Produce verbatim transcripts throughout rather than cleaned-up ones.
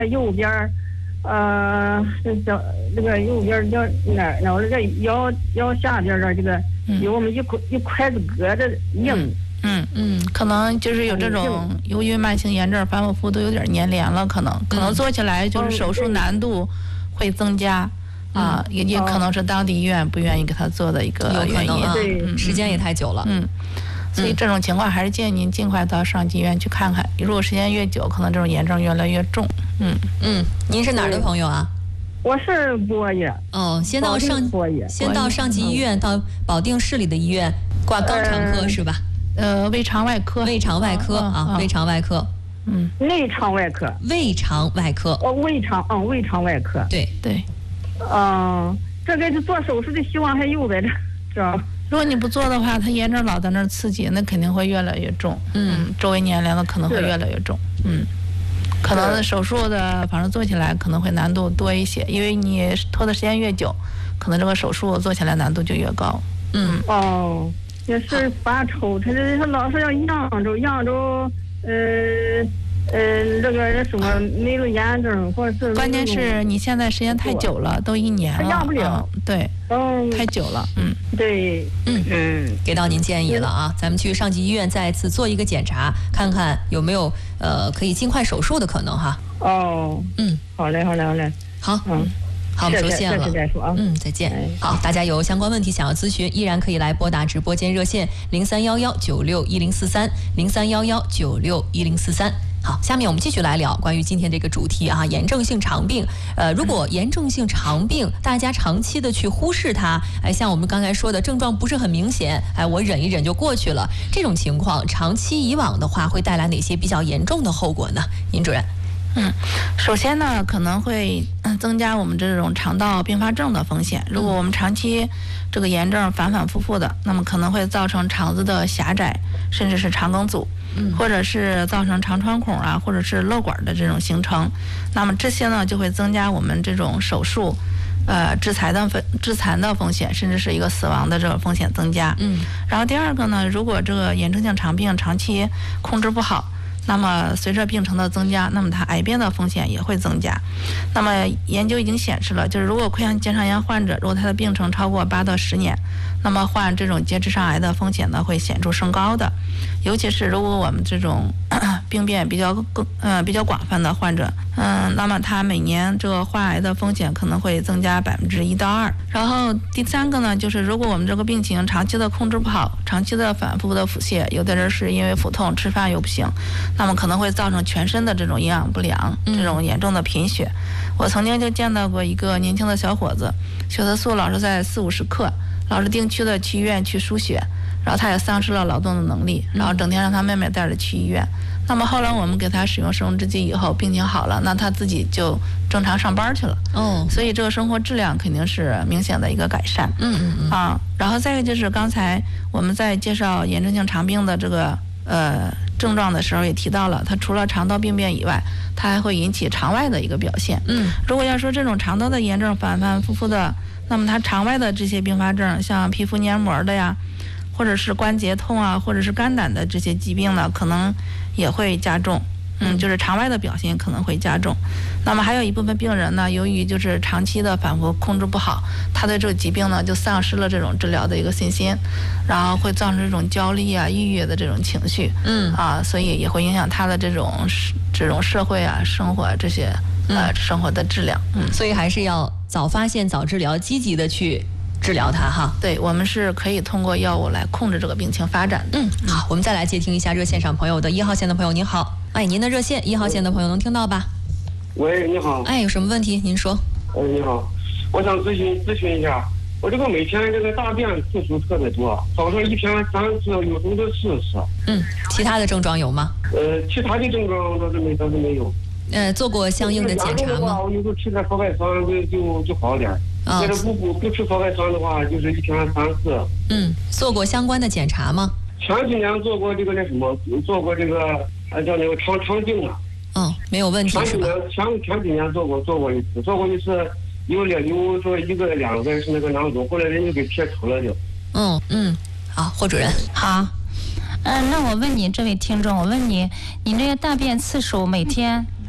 右边儿，呃，这小这个右边叫哪儿呢？我这个腰腰下边的这个有我们一块一筷子格的硬。 嗯嗯，可能就是有这种，由于慢性炎症反反复复都有点粘连了，可能可能做起来就是手术难度会增加。啊，也也可能是当地医院不愿意给他做的一个原因， 对、嗯，时间也太久了， 嗯，所以这种情况还是建议您尽快到上级医院去看看。如果时间越久，可能这种炎症越来越重。嗯嗯，您是哪儿的朋友啊？ 我是博野。 哦，先到上先到上级医院，到保定市里的医院挂肛肠科、呃、是吧？ 呃，胃肠外科， 胃肠外科啊，啊胃肠外科。 嗯， 内肠外科， 胃肠外科。 哦，胃肠，嗯，胃肠外科。 对对。 嗯，这个做手术的希望还有呗，是吧？ 如果你不做的话，它炎症老在那儿刺激，那肯定会越来越重。嗯，周围粘连的可能会越来越重。嗯，可能手术的，反正做起来可能会难度多一些，因为你拖的时间越久，可能这个手术做起来难度就越高。 嗯哦，也是发抽，他这他老是要扬州，扬州，呃。呃，这个什么没有炎症，或者是关键是你现在时间太久了，都一年了， 养不了、 嗯，对， 嗯， 太久了，嗯， 对， 嗯嗯，给到您建议了啊，咱们去上级医院再次做一个检查，看看有没有呃可以尽快手术的可能哈。 哦， 嗯， 好嘞，好嘞，好嘞， 好，嗯。好，我们收线了。嗯，再见。好，大家有相关问题想要咨询，依然可以来拨打直播间热线零三幺幺九六一零四三零三幺幺九六一零四三。好，下面我们继续来聊关于今天这个主题啊，炎症性肠病。呃，如果炎症性肠病大家长期的去忽视它，哎，像我们刚才说的症状不是很明显，哎，我忍一忍就过去了，这种情况长期以往的话，会带来哪些比较严重的后果呢？尹主任。 嗯，首先呢，可能会增加我们这种肠道并发症的风险。如果我们长期这个炎症反反复复的，那么可能会造成肠子的狭窄，甚至是肠梗阻，嗯，或者是造成肠穿孔啊，或者是漏管的这种形成。那么这些呢，就会增加我们这种手术，呃，致残的风致残的风险，甚至是一个死亡的这个风险增加。 嗯， 然后第二个呢，如果这个炎症性肠病长期控制不好，那么随着病程的增加，那么它癌变的风险也会增加。那么研究已经显示了，就是如果溃疡结肠炎患者，如果他的病程超过八到十年，那么患这种结直肠癌的风险呢会显著升高的。尤其是如果我们这种病变比较更呃比较广泛的患者，嗯、呃，那么他每年这个患癌的风险可能会增加百分之一到二。然后第三个呢，就是如果我们这个病情长期的控制不好，长期的反复的腹泻，有的人是因为腹痛吃饭又不行，那么可能会造成全身的这种营养不良，这种严重的贫血。我曾经就见到过一个年轻的小伙子，血色素老是在四五十克，老是定期的去医院去输血，然后他也丧失了劳动的能力，然后整天让他妹妹带着去医院。那么后来我们给他使用生物制剂以后，病情好了，那他自己就正常上班去了。 哦， 所以这个生活质量肯定是明显的一个改善。 嗯嗯嗯。 啊，然后再一个就是刚才我们在介绍炎症性肠病的这个呃症状的时候也提到了，它除了肠道病变以外，它还会引起肠外的一个表现。 嗯， 如果要说这种肠道的炎症反反复复的，那么它肠外的这些并发症，像皮肤黏膜的呀，或者是关节痛啊，或者是肝胆的这些疾病呢，可能也会加重。嗯，就是肠外的表现可能会加重。那么还有一部分病人呢，由于就是长期的反复控制不好，他对这个疾病呢就丧失了这种治疗的一个信心，然后会造成这种焦虑啊、抑郁的这种情绪。 嗯啊，所以也会影响他的这种这种社会啊、生活这些呃、嗯、生活的质量。嗯， 所以还是要早发现、早治疗，积极的去治疗它哈。 对，我们是可以通过药物来控制这个病情发展的。 嗯，好，我们再来接听一下热线上朋友的一号线的朋友，您好。哎，您的热线一号线的朋友能听到吧？ 喂，你好。 哎，有什么问题您说。 哎，你好，我想咨询咨询一下，我这个每天这个大便次数特别多，早上一天三次，有时候都四次。 嗯，其他的症状有吗？ 呃，其他的症状倒是没倒是没有。 呃，做过相应的检查吗？ 我有时候吃点草钙酸就就就好点。 啊、 要是不不不吃草钙酸的话，就是一天三次。 嗯，做过相关的检查吗？ 前几年做过这个那什么，做过这个啊叫那个肠肠镜啊。 嗯，没有问题是吧？ 前前前几年做过做过一次，做过一次有两有说一个两个是那个囊肿，后来人家给切除了就。 嗯嗯，好，霍主任。 好，嗯、呃，那我问你这位听众，我问你，你这个大便次数每天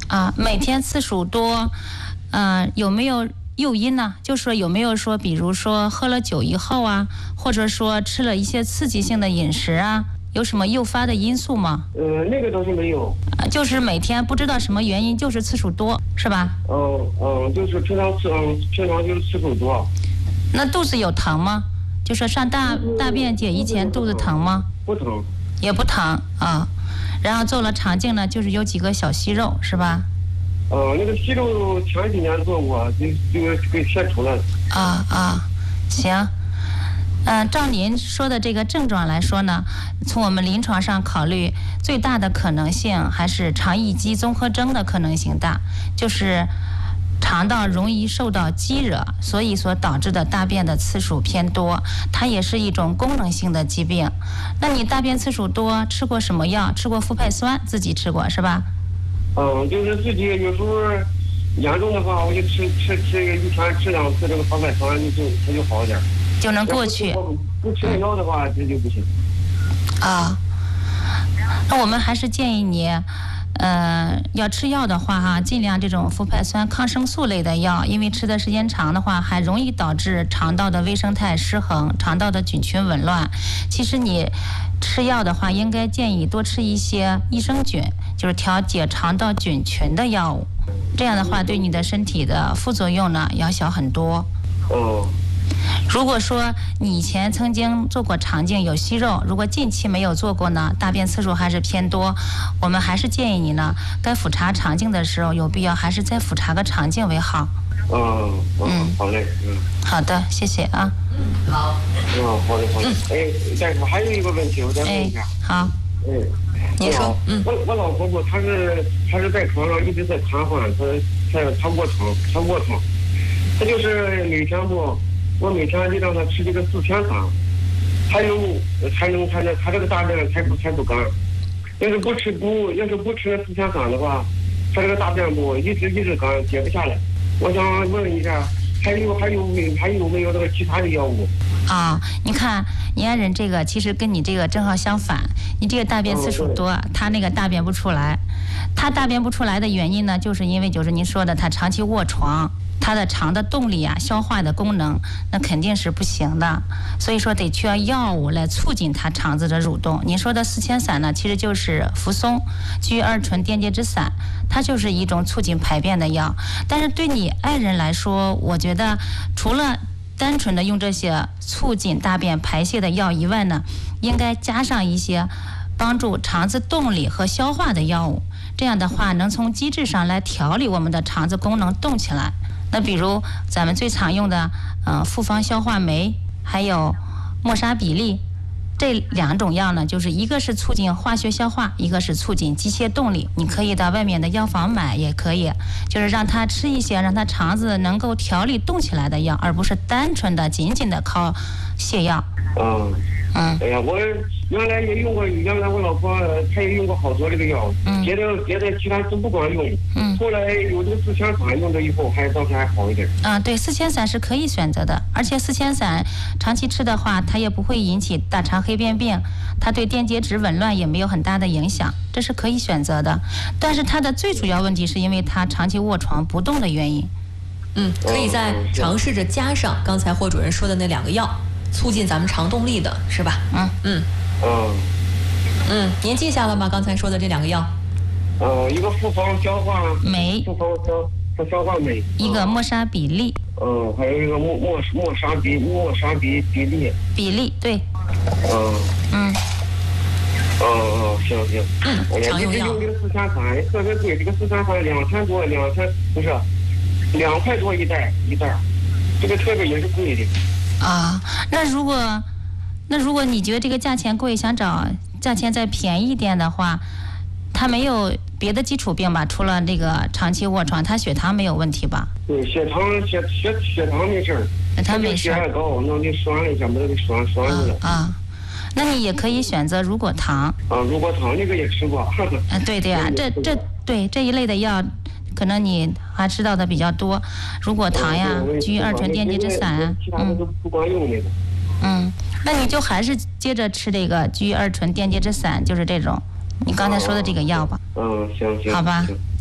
啊，每天次数多，嗯、呃，有没有诱因呢？就是说有没有说，比如说喝了酒以后啊，或者说吃了一些刺激性的饮食啊，有什么诱发的因素吗？ 呃，那个倒是没有。 啊，就是每天不知道什么原因，就是次数多，是吧？ 嗯嗯，就是平常次嗯平常就是次数多。 那肚子有疼吗？就说上大大便解以前肚子疼吗？ 不疼。 也不疼啊。然后做了肠镜呢，就是有几个小息肉，是吧？ 呃，那个息肉前几年做过，就就给切除了。 啊啊，行。嗯、呃，照您说的这个症状来说呢，从我们临床上考虑，最大的可能性还是肠易激综合征的可能性大，就是肠道容易受到激惹，所以所导致的大便的次数偏多，它也是一种功能性的疾病。那你大便次数多，吃过什么药？吃过复派酸，自己吃过是吧？ 嗯，就是自己有时候严重的话，我就吃吃吃一天吃两次这个复派酸，就它就好一点， 就能过去。 不吃那药的话，这就不行。 啊，那我们还是建议你。呃，要吃药的话哈，尽量这种复派酸、抗生素类的药，因为吃的时间长的话，还容易导致肠道的微生态失衡、肠道的菌群紊乱。其实你吃药的话，应该建议多吃一些益生菌，就是调节肠道菌群的药物。这样的话，对你的身体的副作用呢，要小很多。 哦。 如果说你以前曾经做过肠镜有息肉，如果近期没有做过呢，大便次数还是偏多，我们还是建议你呢，该复查肠镜的时候，有必要还是再复查个肠镜为好。 嗯嗯，好嘞，嗯。 好的，谢谢啊。 嗯，好。 嗯，好的好的。哎，大夫还有一个问题，我再问一下。 好。 嗯， 您说。 嗯。我我老婆婆她是她是在床上一直在瘫痪，她她她卧床，她卧床，她就是每天不。我每天就让他吃这个四千散，还有才能才能他这个大便才不才不干。要是不吃不要是不吃四千散的话，他这个大便不一直一直干，解不下来。我想问一下，还有还有没还有没有这个其他的药物？ 啊、哦，你看你爱人这个其实跟你这个正好相反，你这个大便次数多，哦、他那个大便不出来。他大便不出来的原因呢，就是因为就是您说的，他长期卧床。它的肠的动力啊，消化的功能，那肯定是不行的。所以说得需要药物来促进它肠子的蠕动。您说的四千散呢，其实就是扶松、聚二醇电解质散，它就是一种促进排便的药。但是对你爱人来说，我觉得除了单纯的用这些促进大便排泄的药以外呢，应该加上一些帮助肠子动力和消化的药物。这样的话，能从机制上来调理我们的肠子功能动起来。那比如咱们最常用的，呃，复方消化酶，还有莫沙比利，这两种药呢，就是一个是促进化学消化，一个是促进机械动力。你可以到外面的药房买，也可以，就是让他吃一些让他肠子能够调理动起来的药，而不是单纯的仅仅的靠泻药。 嗯。嗯，哎呀，我原来也用过，原来我老婆她也用过好多这个药，嗯，别的别的其他都不管用，嗯，后来有这个四千散用了以后，还倒是还好一点。 啊，对，四千散是可以选择的，而且四千散长期吃的话，它也不会引起大肠黑便病，它对电解质紊乱也没有很大的影响，这是可以选择的。但是它的最主要问题是因为它长期卧床不动的原因。 嗯，可以再尝试着加上刚才霍主任说的那两个药。促进咱们肠动力的是吧？嗯嗯嗯嗯，您记下了吗？刚才说的这两个药。 呃，一个复方消化酶， 复方消消化酶， 一个莫沙比利。 嗯，还有一个莫莫莫沙比莫沙比比利。 比利对。 嗯嗯。 哦哦，行行。 嗯，常用药。 用这个四千散特别贵，这个四千散两千多，两千不是两块多一袋一袋，这个特别也是贵的。 啊，那如果，那如果你觉得这个价钱贵，想找价钱再便宜一点的话，他没有别的基础病吧？除了这个长期卧床，他血糖没有问题吧？ 对，血糖血血血糖没事儿， 他没事儿。 血压高，那你栓了一下，把它给栓栓住了。 啊，那你也可以选择乳果糖。 啊，乳果糖那个也吃过。 啊，对对啊，这这对这一类的药。可能你还知道的比较多，乳果糖呀、聚二醇电解质散啊， 嗯，不管用那个。 嗯，那你就还是接着吃这个聚二醇电解质散，就是这种你刚才说的这个药吧。 嗯，行行。 好吧，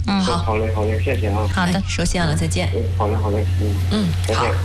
嗯， 好，好嘞，好嘞，谢谢啊。 好的， 收线了，再见。 好嘞，好嘞，嗯嗯， 再见。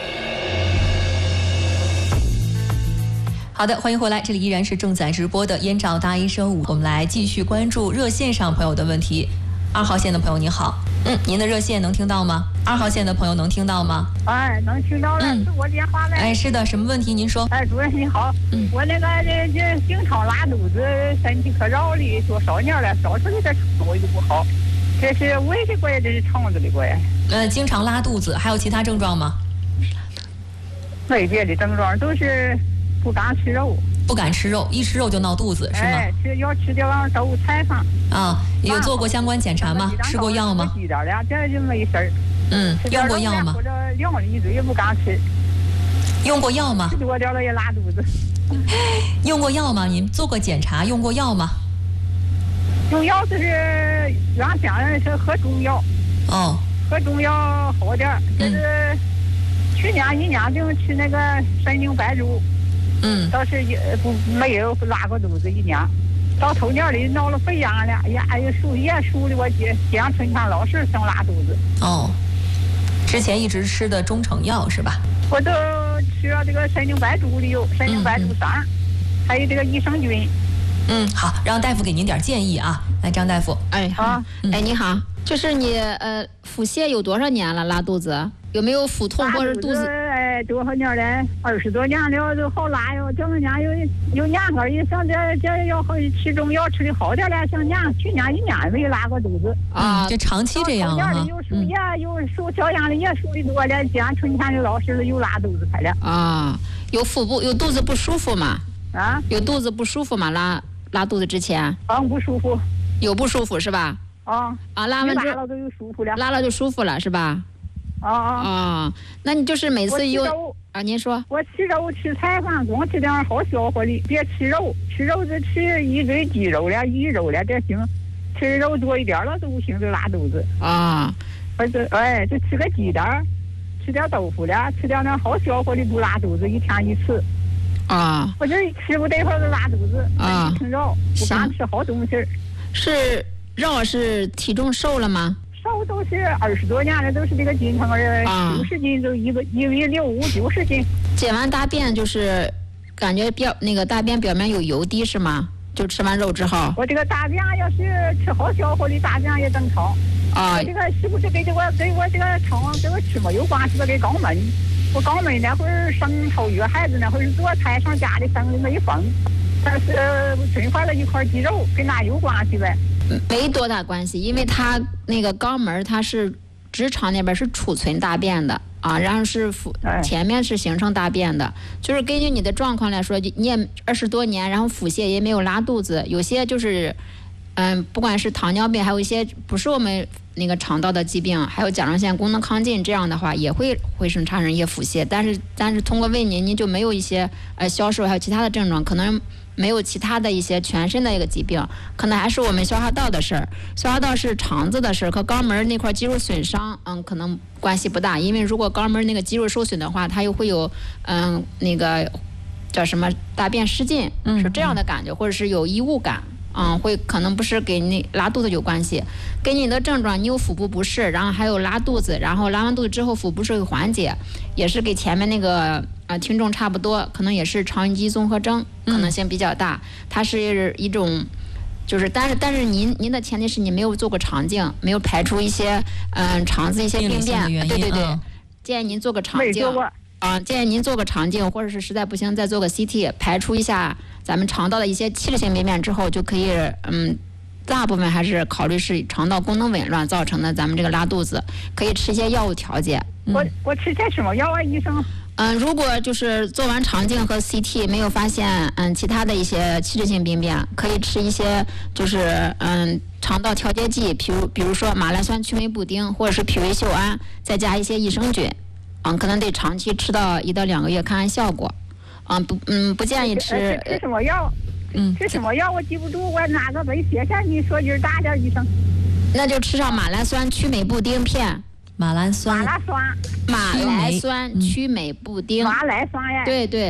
好的，欢迎回来，这里依然是正在直播的燕赵大医生午，我们来继续关注热线上朋友的问题。二号线的朋友您好，嗯，您的热线能听到吗？二号线的朋友能听到吗？ 哎，能听到了， 嗯、 是我电话嘞。 哎，是的，什么问题？您说。 哎，主任你好，嗯、我那个这这经常拉肚子，身体可绕的，多少年了，少出去的肠就不好，这是胃的怪，这是肠子的怪。 呃，经常拉肚子，还有其他症状吗？ 没别的症状，都是不敢吃肉。 不敢吃肉，一吃肉就闹肚子，是吗？ 哎，吃要吃点往豆菜上。 啊，有做过相关检查吗？吃过药吗？ 吃点儿了，这就没事儿。 嗯，用过药吗？ 或者两粒嘴也不敢吃。 用过药吗？ 吃多点了也拉肚子。 用过药吗？您做过检查，用过药吗？ 用药就是原先是喝中药。 哦。 喝中药好点儿，这是去年一年就吃那个参苓白术。 嗯， 倒是也不没有拉过肚子一年，到头年里闹了肺炎了，哎呀，哎呀，输液输的我姐姐春天老是想拉肚子。 哦，之前一直吃的中成药是吧？ 我都吃了这个参苓白术的有参苓白术散，嗯、还有这个益生菌。 嗯，好，让大夫给您点建议啊。来，张大夫。 哎好，嗯、哎你好，就是你呃腹泻有多少年了？拉肚子有没有腹痛或者肚子？ 哎，多少年了？二十多年了，都好拉哟。这么年有有年个一想这这要吃中药吃的好点了，像年去年一年没拉过肚子啊，就长期这样啊。 有输液，有输消炎的也输的多了，今年春天就老是又拉肚子开了。 啊，有腹部有肚子不舒服吗？ 啊， 有肚子不舒服吗？拉拉肚子之前？ 嗯，不舒服。 有不舒服是吧？ 啊啊，拉完之拉了就有舒服了。 拉了就舒服了是吧？ 啊啊啊！那你就是每次有啊？您说我吃肉吃菜饭，光吃点好消化的，别吃肉，吃肉就吃一堆鸡肉了、鱼肉了，这行。吃肉多一点了都不行，就拉肚子啊。 或者哎，就吃个鸡蛋，吃点豆腐了，吃点那好消化的不拉肚子，一天一次。 啊。 我这吃不得会儿就拉肚子， 啊， 挺绕，不敢吃好东西。 是绕是体重瘦了吗？ 瘦都是二十多年了，都是这个斤称儿，九十斤就一个一个六五九十斤。 解完大便就是感觉表那个大便表面有油滴是吗？就吃完肉之后。 我这个大便要是吃好消化的大便也正常。 啊。 我这个是不是跟这我跟我这个肠跟我吃没有关系？我给肛门，我肛门那会儿生头月孩子那会儿是做胎上家里生的没缝，但是存坏了一块肌肉，跟那有关系呗。 没多大关系，因为它那个肛门它是直肠那边是储存大便的啊，然后是腹前面是形成大便的，就是根据你的状况来说，你也二十多年，然后腹泻也没有拉肚子，有些就是嗯，不管是糖尿病，还有一些不是我们那个肠道的疾病，还有甲状腺功能亢进，这样的话也会会生产生一些腹泻，但是但是通过问您，您就没有一些呃消瘦还有其他的症状，可能没有其他的一些全身的一个疾病，可能还是我们消化道的事儿。消化道是肠子的事儿，和肛门那块肌肉损伤，嗯，可能关系不大。因为如果肛门那个肌肉受损的话，它又会有嗯那个叫什么大便失禁，是这样的感觉，或者是有异物感。嗯，会可能不是跟你拉肚子有关系，跟你的症状，你有腹部不适，然后还有拉肚子，然后拉完肚子之后腹部是会缓解，也是跟前面那个呃听众差不多，可能也是肠易激综合征，可能性比较大。它是一种，就是但是但是您您的前提是你没有做过肠镜，没有排除一些嗯、呃、肠子一些病变，对对对，建议您做个肠镜。啊，建议您做个肠镜，或者是实在不行再做个 C T， 排除一下咱们肠道的一些器质性病变之后，就可以，嗯，大部分还是考虑是肠道功能紊乱造成的咱们这个拉肚子，可以吃一些药物调节。 嗯、我我吃些什么药啊，医生？ 嗯，如果就是做完肠镜和 C T 没有发现嗯其他的一些器质性病变，可以吃一些就是嗯肠道调节剂，比如比如说马来酸曲霉布丁或者是匹维溴胺，再加一些益生菌。嗯，可能得长期吃到一到两个月看看效果，嗯不嗯不建议吃。 吃什么药？嗯，吃什么药我记不住，我哪个没写下？你说句大点，医生。 那就吃上马来酸曲霉布丁片。 马兰酸。 马来酸。 马来酸曲霉布丁。 马来酸呀。 对对。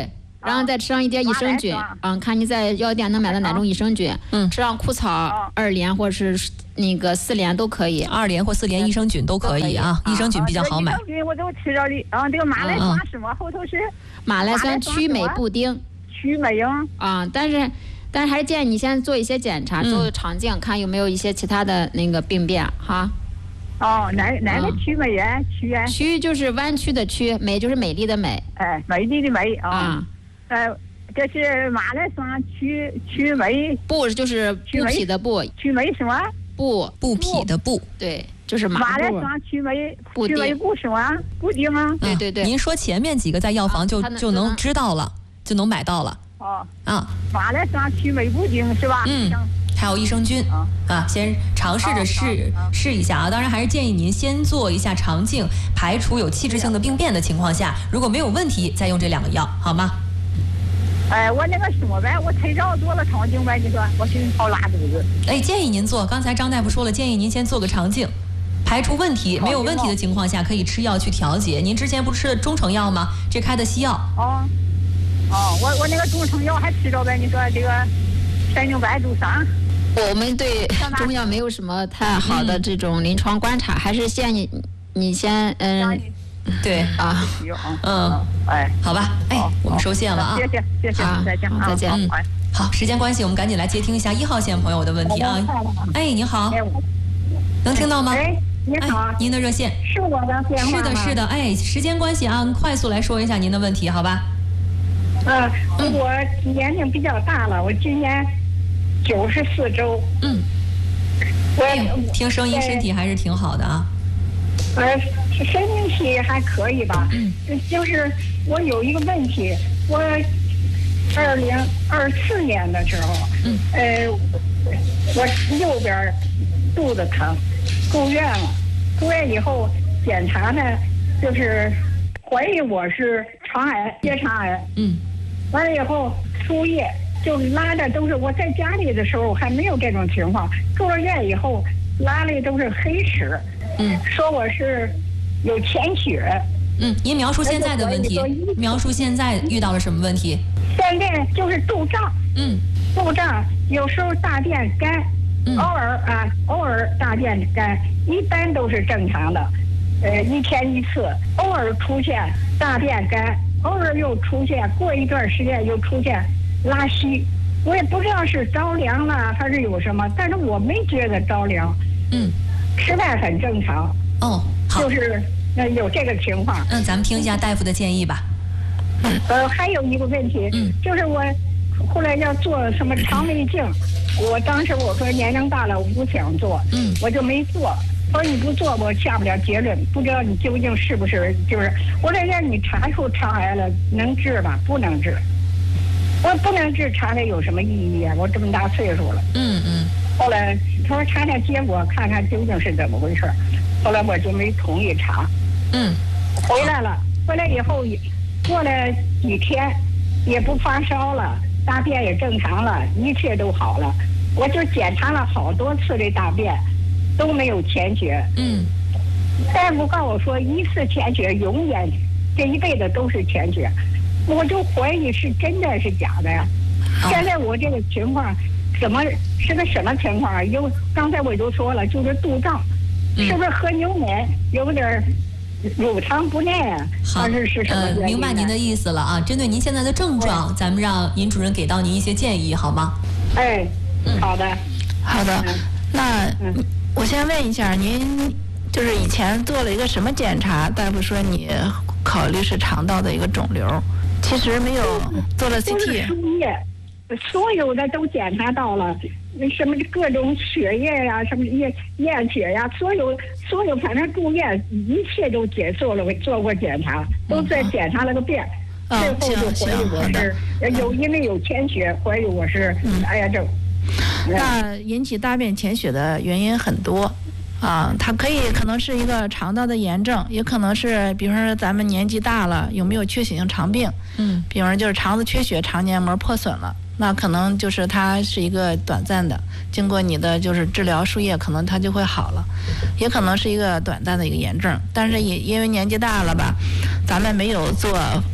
然后再吃上一点益生菌，嗯，看你在药店能买到哪种益生菌，嗯，吃上枯草二联或者是那个四联都可以， 二联或四联益生菌都可以啊，益生菌比较好买。益生菌我都吃着的，啊，这个马来酸是吗？后头是马来酸曲美布丁， 曲美啊， 啊，但是但是还是建议你先做一些检查，做肠镜，看有没有一些其他的那个病变哈。 哦，哪哪个曲美呀？曲呀？ 曲就是弯曲的曲，美就是美丽的美。 哎，美丽的美啊。呃，这是马来酸曲曲美。 布就是布匹的布。 曲美什么？ 布布匹的布。 对，就是马。 马来酸曲美曲美布什么？布丁啊。 对对对。 您说前面几个在药房就就能知道了，就能买到了。 哦。 啊。 马来酸曲美布丁是吧？ 嗯。还有益生菌啊，啊，先尝试着试试一下啊。当然还是建议您先做一下肠镜，排除有器质性的病变的情况下，如果没有问题，再用这两个药，好吗？ 哎，我那个什么呗，我太早做了肠镜呗，你说我心好拉肚子。 哎，建议您做，刚才张大夫说了，建议您先做个肠镜，排除问题，没有问题的情况下可以吃药去调节。您之前不是吃的中成药吗？这开的西药。 哦，哦，我我那个中成药还吃着呗，你说这个三九白珠桑。 我们对中药没有什么太好的这种临床观察，还是建议你先嗯， 对啊，嗯，哎，好吧，哎，我们收线了啊， 谢谢谢谢，再见再见， 嗯，好，时间关系，我们赶紧来接听一下一号线朋友的问题啊，哎，你好，能听到吗？ 哎，你好， 您的热线是我的电话吗？ 是的，是的，哎，时间关系啊，快速来说一下您的问题，好吧？ 嗯，我年龄比较大了，我今年九十四周。 嗯，我听声音身体还是挺好的啊。 呃，身体还可以吧。嗯，就是我有一个问题，我二零二四年的时候，嗯，呃，我右边肚子疼，住院了。住院以后检查呢，就是怀疑我是肠癌，结肠癌。嗯，完了以后输液。就拉的都是我在家里的时候还没有这种情况，住了院以后拉的都是黑屎，嗯，说我是有潜血。 嗯，您描述现在的问题，描述现在遇到了什么问题？ 现在就是肚胀，嗯，肚胀，有时候大便干，嗯、偶尔啊，偶尔大便干，一般都是正常的，呃，一天一次，偶尔出现大便干，偶尔又出现，过一段时间又出现。拉稀，我也不知道是着凉了还是有什么，但是我没觉得着凉。嗯，吃饭很正常。 哦，好， 就是呃有这个情况。 嗯，咱们听一下大夫的建议吧。 嗯，呃，还有一个问题，嗯，就是我后来要做什么肠胃镜，我当时我说年龄大了我不想做，嗯，我就没做。我说你不做我下不了结论，不知道你究竟是不是就是，我说让你查出肠癌了，能治吧？不能治。我不能治查它有什么意义啊？我这么大岁数了。嗯嗯。后来他说查查结果，看看究竟是怎么回事。后来我就没同意查。嗯。回来了，回来以后过了几天，也不发烧了，大便也正常了，一切都好了。我就检查了好多次这大便，都没有潜血。嗯。大夫告诉我说，一次潜血永远这一辈子都是潜血。我就怀疑是真的是假的呀！现在我这个情况怎么是个什么情况啊？有刚才我就说了，就是肚胀，嗯、是不是喝牛奶有点乳糖不耐啊？还是是什么原因？ 呃，明白您的意思了啊。针对您现在的症状，嗯、咱们让尹主任给到您一些建议，好吗？ 哎，嗯、好的， 好的。嗯、那、嗯、我先问一下，您就是以前做了一个什么检查？大夫说你考虑是肠道的一个肿瘤。其实没有做了 C T， 都是输液，所有的都检查到了，什么各种血液呀、啊，什么验验血呀、啊，所有所有反正住院一切都解做了，做过检查，都再检查了个遍，嗯、最后就怀疑我是有因为有潜血，怀疑我是癌呀症。 那引起大便潜血的原因很多。啊，它可以可能是一个肠道的炎症，也可能是，比如说咱们年纪大了，有没有缺血性肠病？嗯，比如说就是肠子缺血，肠黏膜破损了，那可能就是它是一个短暂的，经过你的就是治疗输液，可能它就会好了，也可能是一个短暂的一个炎症，但是也因为年纪大了吧，咱们没有做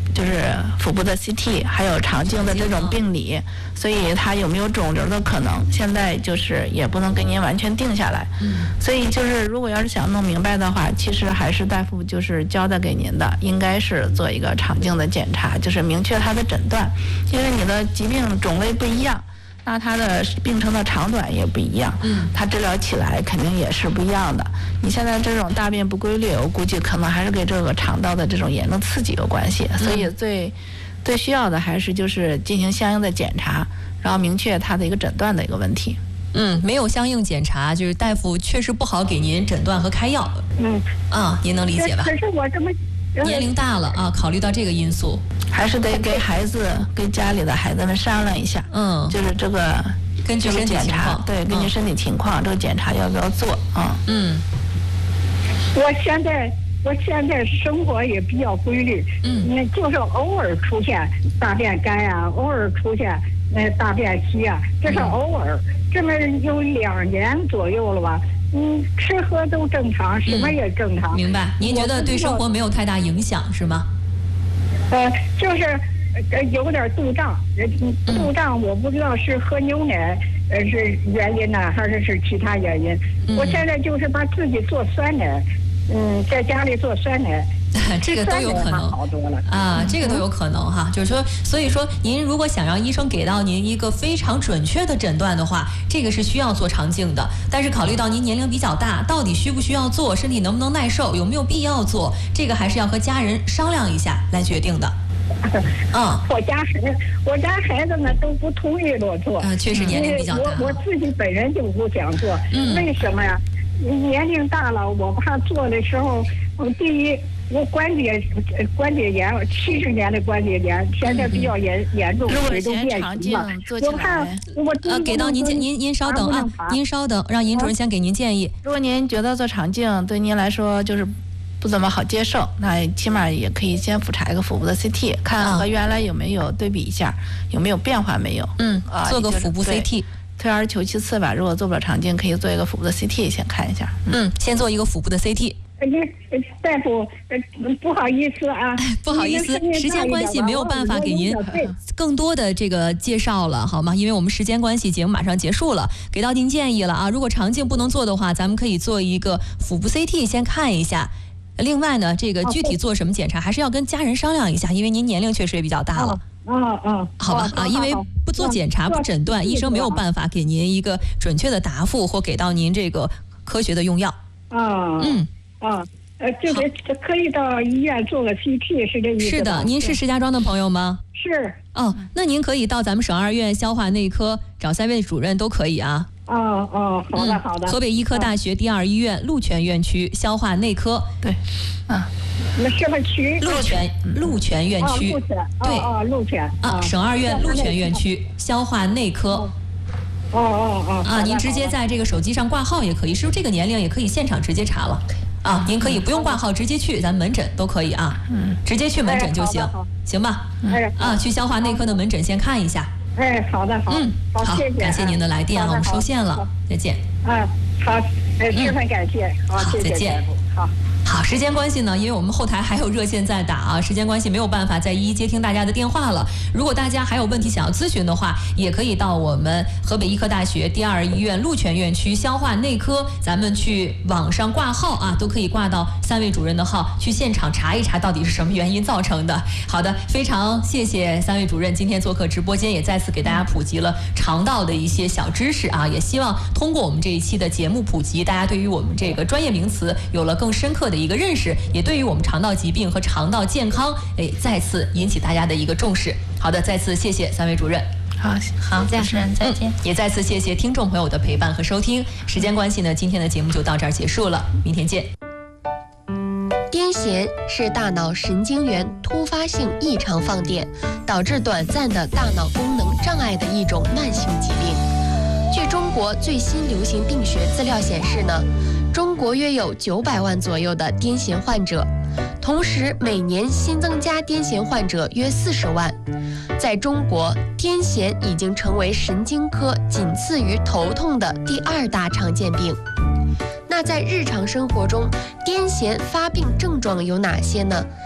就是腹部的 C T， 还有肠镜的这种病理，所以它有没有肿瘤的可能，现在就是也不能给您完全定下来。嗯，所以就是如果要是想弄明白的话，其实还是大夫就是交代给您的，应该是做一个肠镜的检查，就是明确它的诊断，因为你的疾病种类不一样。那它的病程的长短也不一样，嗯，它治疗起来肯定也是不一样的。你现在这种大便不规律，我估计可能还是跟这个肠道的这种炎症刺激有关系，所以最最需要的还是就是进行相应的检查，然后明确它的一个诊断的一个问题。 嗯，没有相应检查，就是大夫确实不好给您诊断和开药。嗯，啊，您能理解吧？ 可是我这么年龄大了啊，考虑到这个因素， 还是得给孩子、跟家里的孩子们商量一下。嗯，就是这个根据身体情况， 对，根据身体情况，这个检查要不要做啊？ 嗯，我现在我现在生活也比较规律，嗯，那就是偶尔出现大便干啊，偶尔出现那大便稀啊，这是偶尔，这么有两年左右了吧。嗯，吃喝都正常，什么也正常。 嗯、明白？您觉得对生活没有太大影响是吗？ 呃，就是呃有点肚胀，肚胀我不知道是喝牛奶呃是原因呢，还是是其他原因。嗯、我现在就是把自己做酸奶，嗯，在家里做酸奶。 这个都有可能啊，这个都有可能哈。就是说，所以说，您如果想让医生给到您一个非常准确的诊断的话，这个是需要做肠镜的。但是考虑到您年龄比较大，到底需不需要做，身体能不能耐受，有没有必要做，这个还是要和家人商量一下来决定的。 嗯，我家孩我家孩子们都不同意我做。 嗯，确实年龄比较大。 我我自己本人就不想做，嗯、为什么呀？年龄大了，我怕做的时候，第一。我关节关节炎，七十年的关节炎，现在比较严严重，水都变形了。我看我呃，给到您您您稍等啊，您稍等，让尹主任先给您建议。 如果您觉得做肠镜对您来说就是不怎么好接受，那起码也可以先复查一个腹部的 C T， 看和原来有没有对比一下，有没有变化没有。 嗯，啊，做个腹部 C T。 退而求其次吧，如果做不了肠镜，可以做一个腹部的 C T 先看一下。 嗯，先做一个腹部的 C T。 大夫，不好意思啊， 不好意思，时间关系没有办法给您更多的这个介绍了，好吗？因为我们时间关系，节目马上结束了，给到您建议了啊。如果肠镜不能做的话，咱们可以做一个腹部 C T 先看一下。另外呢，这个具体做什么检查，还是要跟家人商量一下，因为您年龄确实也比较大了。 嗯嗯， 好吧啊，因为不做检查、不诊断，医生没有办法给您一个准确的答复或给到您这个科学的用药。 嗯嗯。啊，呃，就是可以到医院做个 C T， 是这意思吧？ 是的，您是石家庄的朋友吗？ 是。 哦，那您可以到咱们省二院消化内科找三位主任都可以啊。 哦哦，好的好的。 河北医科大学第二医院鹿泉院区消化内科。 对。啊。 那什么区？ 鹿泉鹿泉院区。 鹿泉。 对。 哦鹿泉。 啊，省二院鹿泉院区消化内科。 哦哦哦。 啊，您直接在这个手机上挂号也可以，是不是这个年龄也可以现场直接查了？啊，您可以不用挂号，直接去咱们门诊都可以啊，嗯，直接去门诊就行，行吧？ 哎， 啊，去消化内科的门诊先看一下。 哎，好的，好， 嗯，好， 谢谢， 感谢您的来电啊，我们收线了，再见。 嗯，好，哎，十分感谢，好， 再见， 好。 好，时间关系呢，因为我们后台还有热线在打啊，时间关系没有办法再一一接听大家的电话了。如果大家还有问题想要咨询的话，也可以到我们河北医科大学第二医院鹿泉院区消化内科，咱们去网上挂号啊，都可以挂到三位主任的号，去现场查一查到底是什么原因造成的。好的，非常谢谢三位主任今天做客直播间，也再次给大家普及了肠道的一些小知识啊，也希望通过我们这一期的节目普及，大家对于我们这个专业名词有了更深刻的一个认识，也对于我们肠道疾病和肠道健康，哎，再次引起大家的一个重视。好的，再次谢谢三位主任。 好，好，主持人再见、 嗯。也再次谢谢听众朋友的陪伴和收听。时间关系呢，今天的节目就到这儿结束了，明天见。 癫痫是大脑神经元突发性异常放电，导致短暂的大脑功能障碍的一种慢性疾病。据中国最新流行病学资料显示呢，中国约有九百万左右的癫痫患者，同时每年新增加癫痫患者约四十万。在中国，癫痫已经成为神经科仅次于头痛的第二大常见病。那在日常生活中，癫痫发病症状有哪些呢？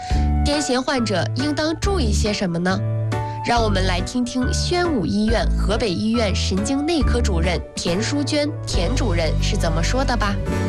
癫痫患者应当注意些什么呢？让我们来听听宣武医院河北医院神经内科主任田淑娟田主任是怎么说的吧。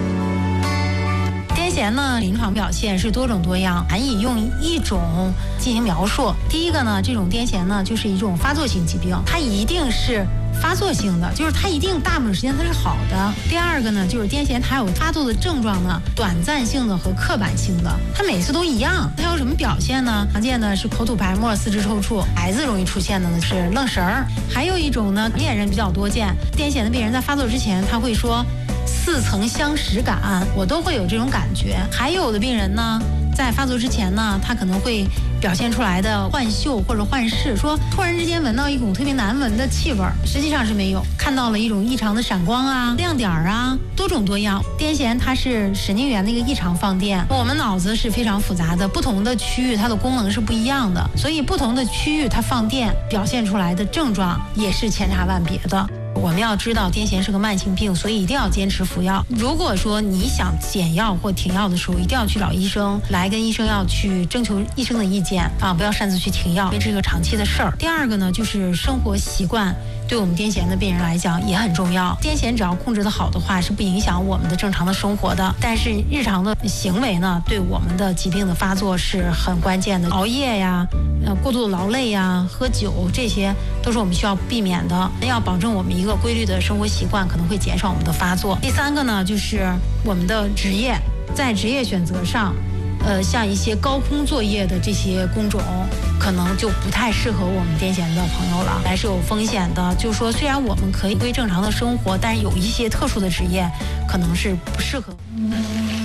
癫痫呢，临床表现是多种多样，难以用一种进行描述。第一个呢，这种癫痫呢，就是一种发作性疾病，它一定是发作性的，就是它一定大部分时间它是好的。第二个呢，就是癫痫它有发作的症状呢，短暂性的和刻板性的，它每次都一样。它有什么表现呢？常见的是口吐白沫、四肢抽搐，孩子容易出现的呢是愣神儿。还有一种呢，恋人比较多见，癫痫的病人在发作之前他会说似曾相识感，我都会有这种感觉。还有的病人呢，在发作之前呢，他可能会表现出来的幻嗅或者幻视，说突然之间闻到一股特别难闻的气味，实际上是没有，看到了一种异常的闪光啊、亮点啊，多种多样。癫痫它是神经元的一个异常放电，我们脑子是非常复杂的，不同的区域它的功能是不一样的，所以不同的区域它放电表现出来的症状也是千差万别的。我们要知道癫痫是个慢性病，所以一定要坚持服药。如果说你想减药或停药的时候，一定要去找医生，来跟医生要去征求医生的意见啊，不要擅自去停药，因为这是个长期的事儿。第二个呢，就是生活习惯对我们癫痫的病人来讲也很重要。癫痫只要控制得好的话，是不影响我们的正常的生活的。但是日常的行为呢，对我们的疾病的发作是很关键的。熬夜呀，呃，过度的劳累呀，喝酒，这些都是我们需要避免的。要保证我们一个规律的生活习惯，可能会减少我们的发作。第三个呢，就是我们的职业，在职业选择上，呃，像一些高空作业的这些工种，可能就不太适合我们癫痫的朋友了，还是有风险的。就是说，虽然我们可以归正常的生活，但是有一些特殊的职业，可能是不适合。